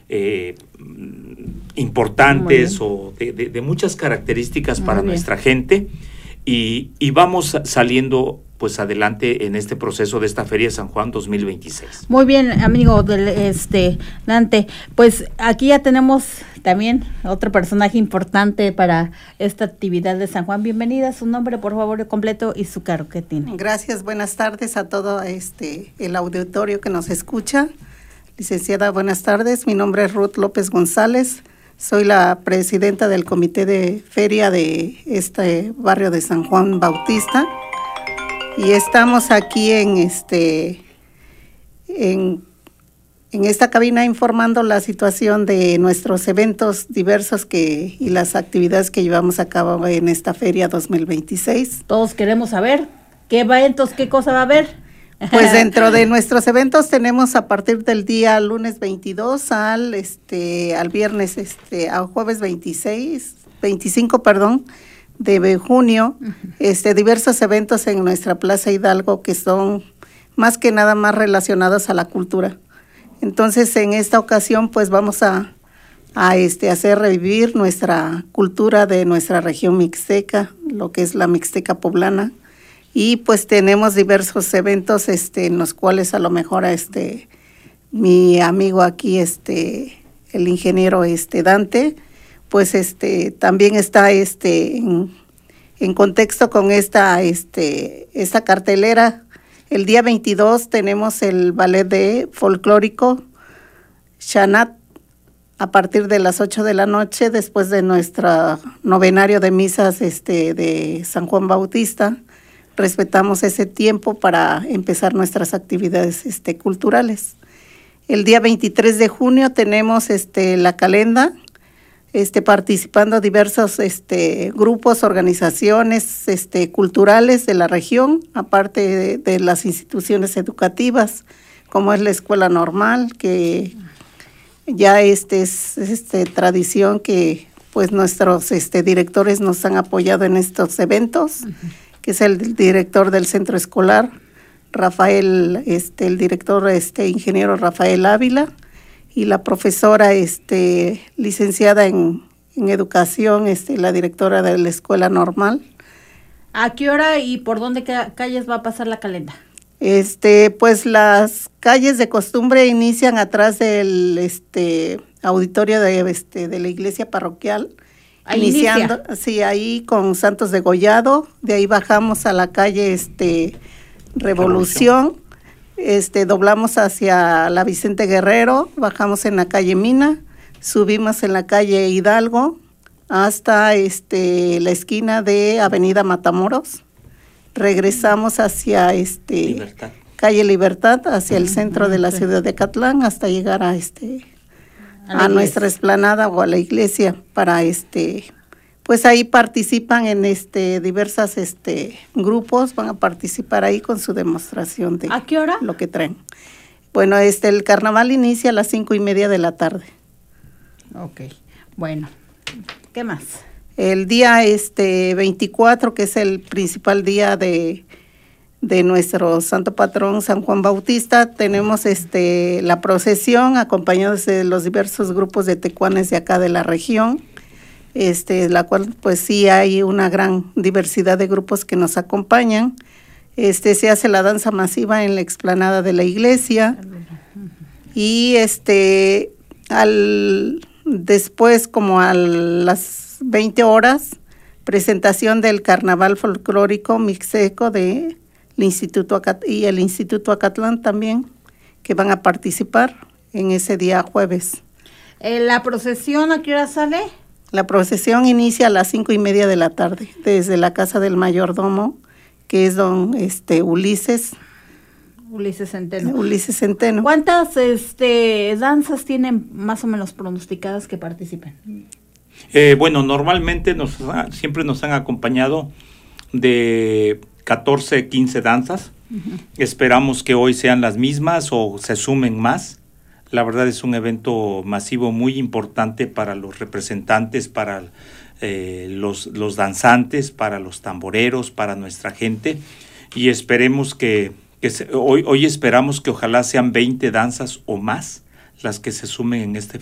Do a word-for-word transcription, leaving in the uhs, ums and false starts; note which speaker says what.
Speaker 1: eh, importantes o de, de, de muchas características Muy para bien. nuestra gente y, y vamos saliendo pues adelante en este proceso de esta Feria de San Juan dos mil veintiséis.
Speaker 2: Muy bien, amigo del este Dante, pues aquí ya tenemos también otro personaje importante para esta actividad de San Juan. Bienvenida, su nombre por favor completo y su cargo que tiene.
Speaker 3: Gracias, buenas tardes a todo este el auditorio que nos escucha. Licenciada, buenas tardes, mi nombre es Ruth López González, soy la presidenta del comité de feria de este barrio de San Juan Bautista. Y estamos aquí en este en, en esta cabina informando la situación de nuestros eventos diversos que y las actividades que llevamos a cabo en esta feria dos mil veintiséis.
Speaker 2: Todos queremos saber qué eventos, qué cosa va a haber.
Speaker 3: Pues dentro de nuestros eventos tenemos a partir del día lunes veintidós al este al viernes este al jueves veintiséis, veinticinco, perdón. de junio, este diversos eventos en nuestra Plaza Hidalgo que son más que nada más relacionados a la cultura. Entonces, en esta ocasión, pues vamos a, a este hacer revivir nuestra cultura de nuestra región mixteca, lo que es la Mixteca poblana, y pues tenemos diversos eventos este en los cuales a lo mejor este mi amigo aquí este el ingeniero este Dante pues este también está este en, en contexto con esta este esta cartelera. El día veintidós tenemos el ballet de folclórico Xanat a partir de las ocho de la noche, después de nuestro novenario de misas este de San Juan Bautista. Respetamos ese tiempo para empezar nuestras actividades este culturales. El día veintitrés de junio tenemos este la calenda Este, participando diversos este, grupos, organizaciones este, culturales de la región, aparte de, de las instituciones educativas, como es la Escuela Normal, que ya este, es este, tradición que pues nuestros este, directores nos han apoyado en estos eventos, uh-huh. que es el director del centro escolar, Rafael, este, el director este, ingeniero Rafael Ávila, y la profesora este licenciada en, en educación, este la directora de la Escuela Normal.
Speaker 2: ¿A qué hora y por dónde ca- calles va a pasar la calenda?
Speaker 3: Este, pues las calles de costumbre inician atrás del este auditorio de este de la iglesia parroquial.
Speaker 2: Ahí
Speaker 3: iniciando,
Speaker 2: inicia.
Speaker 3: Sí, ahí con Santos Degollado, de ahí bajamos a la calle este Revolución. Este, doblamos hacia la Vicente Guerrero, bajamos en la calle Mina, subimos en la calle Hidalgo hasta este la esquina de Avenida Matamoros, regresamos hacia este
Speaker 1: Libertad.
Speaker 3: calle Libertad, hacia el centro de la ciudad de Acatlán, hasta llegar a este a, a nuestra explanada o a la iglesia para este pues ahí participan en este diversas este grupos, van a participar ahí con su demostración de
Speaker 2: ¿A qué hora?
Speaker 3: Lo que traen. Bueno, este el carnaval inicia a las cinco y media de la tarde.
Speaker 2: Ok, bueno, ¿qué más?
Speaker 3: El día este veinticuatro, que es el principal día de, de nuestro santo patrón San Juan Bautista, tenemos este la procesión acompañados de los diversos grupos de tecuanes de acá de la región. Este, la cual pues sí hay una gran diversidad de grupos que nos acompañan. Este, se hace la danza masiva en la explanada de la iglesia y este al después como a las veinte horas presentación del carnaval folclórico mixteco de el Instituto Acat- y el Instituto Acatlán también, que van a participar en ese día jueves.
Speaker 2: Eh, ¿La procesión a qué hora sale?
Speaker 3: La procesión inicia a las cinco y media de la tarde, desde la casa del mayordomo, que es don este Ulises.
Speaker 2: Ulises Centeno.
Speaker 3: Ulises Centeno.
Speaker 2: ¿Cuántas este danzas tienen más o menos pronosticadas que participen?
Speaker 1: Eh, bueno, normalmente nos siempre nos han acompañado de catorce, quince danzas. Uh-huh. Esperamos que hoy sean las mismas o se sumen más. La verdad es un evento masivo muy importante para los representantes, para eh, los, los danzantes, para los tamboreros, para nuestra gente. Y esperemos que, que se, hoy, hoy esperamos que ojalá sean veinte danzas o más las que se sumen en este